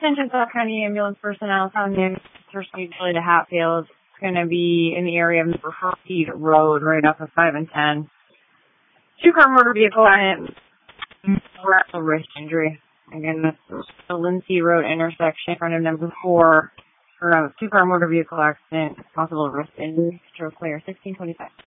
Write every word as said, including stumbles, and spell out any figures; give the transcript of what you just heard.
Attention South County ambulance personnel, South County to Hatfield. It's going to be in the area of number four Road, right off of five and ten. Two-car motor vehicle accident, wrist injury. Again, that's the Lindsay Road intersection in front of number four. For a two-car motor vehicle accident, possible wrist injury. Stroke clear, sixteen twenty-five.